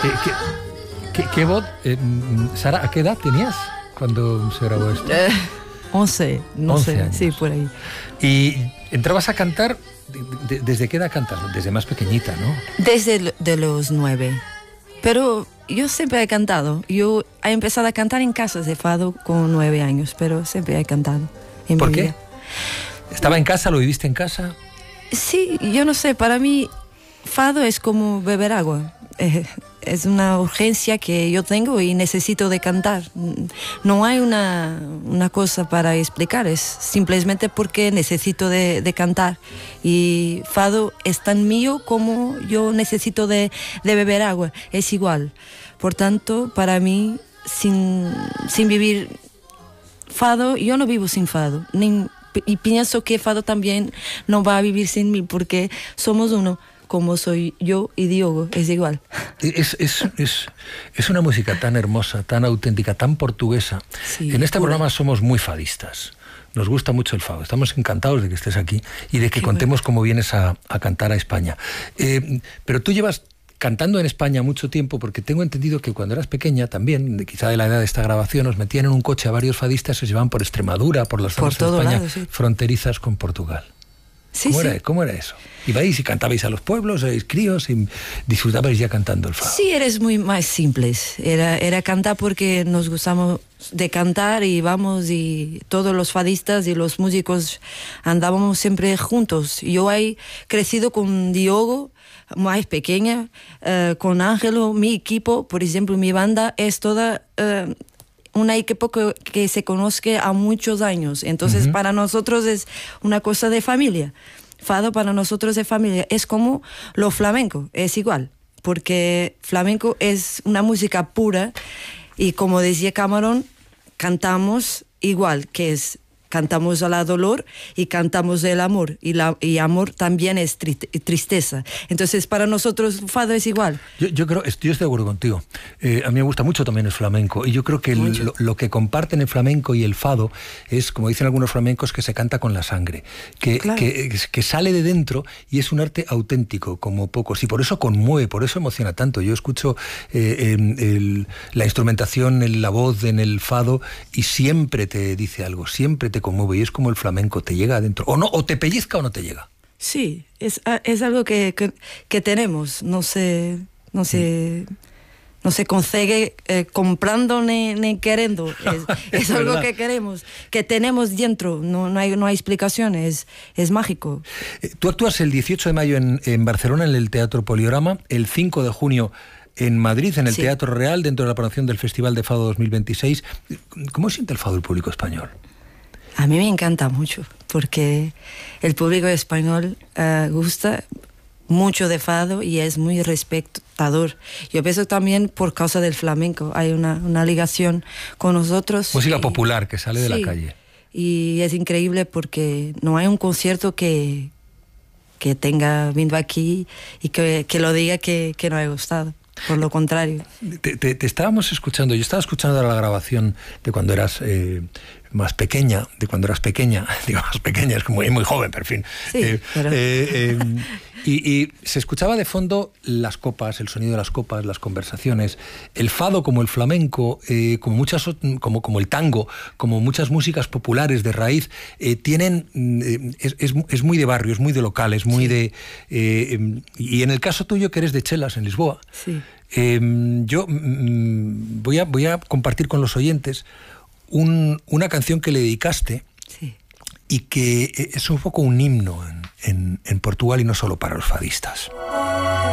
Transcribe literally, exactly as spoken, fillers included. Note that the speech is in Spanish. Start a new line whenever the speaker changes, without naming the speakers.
¿Qué, qué, qué, qué voz? Eh, Sara, ¿a qué edad tenías cuando se grabó esto?
Eh, once, no
once
sé,
años.
sí, por ahí.
¿Y entrabas a cantar? De, de, ¿Desde qué edad cantas? Desde más pequeñita, ¿no?
Desde de los nueve. Pero yo siempre he cantado. Yo he empezado a cantar en casas de fado con nueve años, pero siempre he cantado. En
¿Por
mi
qué?
vida.
¿Estaba en casa? ¿Lo viviste en casa?
Sí, yo no sé, para mí fado es como beber agua. Eh, es una urgencia que yo tengo y necesito de cantar. No hay una, una cosa para explicar, es simplemente porque necesito de, de cantar. Y fado es tan mío como yo necesito de, de beber agua, es igual. Por tanto, para mí, sin, sin vivir fado, yo no vivo sin fado. Ni, y pienso que fado también no va a vivir sin mí porque somos uno. Como soy yo y Diogo, es igual.
Es, es, es, es una música tan hermosa, tan auténtica, tan portuguesa.
Sí,
en este
pura.
programa somos muy fadistas. Nos gusta mucho el fado. Estamos encantados de que estés aquí y de que
Qué
contemos
bueno.
cómo vienes a, a cantar a España. Eh, pero tú llevas cantando en España mucho tiempo, porque tengo entendido que cuando eras pequeña también, de, quizá de la edad de esta grabación, os metían en un coche a varios fadistas, se llevaban por Extremadura, por las
Por
zonas de
todo
España
lado, sí.
fronterizas con Portugal.
Sí,
¿Cómo,
sí.
Era, ¿Cómo era eso? ¿Ibais y cantabais a los pueblos, erais críos y disfrutabais ya cantando el fado?
Sí, eres muy más simples. Era, era cantar porque nos gustamos de cantar y vamos y todos los fadistas y los músicos andábamos siempre juntos. Yo he crecido con Diogo, más pequeña, uh, con Ángelo, mi equipo, por ejemplo, mi banda es toda... Uh, una equipo que, que se conozca a muchos años. Entonces, uh-huh. para nosotros es una cosa de familia. Fado para nosotros es familia. Es como lo flamenco, es igual. Porque flamenco es una música pura y como decía Camarón, cantamos igual, que es... Cantamos a la dolor y cantamos el amor. Y, la, y amor también es tri tristeza. Entonces, para nosotros, fado es igual.
Yo, yo creo, yo estoy de acuerdo contigo. Eh, a mí me gusta mucho también el flamenco. Y yo creo que el, lo, lo que comparten el flamenco y el fado es, como dicen algunos flamencos, que se canta con la sangre. Que, claro. que, que sale de dentro y es un arte auténtico, como pocos. Y por eso conmueve, por eso emociona tanto. Yo escucho eh, el, la instrumentación, el, la voz en el fado y siempre te dice algo, siempre te conmueve y es como el flamenco, te llega adentro. O no, o te pellizca o no te llega.
Sí, es, es algo que, que, que tenemos, no se, no se, no se consigue eh, comprando ni, ni queriendo. Es, es, es algo que queremos, que tenemos dentro, no, no, hay, no hay explicaciones, es, es mágico.
Eh, tú actúas el dieciocho de mayo en, en Barcelona, en el Teatro Poliorama, el cinco de junio en Madrid, en el sí. Teatro Real, dentro de la programación del Festival de Fado dos mil veintiséis. ¿Cómo siente el fado el público español?
A mí me encanta mucho, porque el público español uh, gusta mucho de fado y es muy respetador. Yo pienso también por causa del flamenco, hay una, una ligación con nosotros.
Música
y,
popular que sale de sí, la calle.
Y es increíble porque no hay un concierto que, que tenga vindo aquí y que, que lo diga que, que no haya gustado. Por lo contrario.
Te, te, te estábamos escuchando, yo estaba escuchando la grabación de cuando eras eh, más pequeña, de cuando eras pequeña, digo más pequeña, es como muy joven, pero en fin.
Sí,
eh,
pero...
eh, eh, y, y se escuchaba de fondo las copas, el sonido de las copas, las conversaciones, el fado como el flamenco, eh, como muchas, como, como el tango, como muchas músicas populares de raíz, eh, tienen, eh, es, es, es muy de barrio, es muy de local, es muy sí. de... Eh, y en el caso tuyo, que eres de Chelas, en Lisboa,
sí.
Eh, yo mm, voy, a, voy a compartir con los oyentes un, una canción que le dedicaste
sí.
y que es un poco un himno en, en, en Portugal y no solo para los fadistas.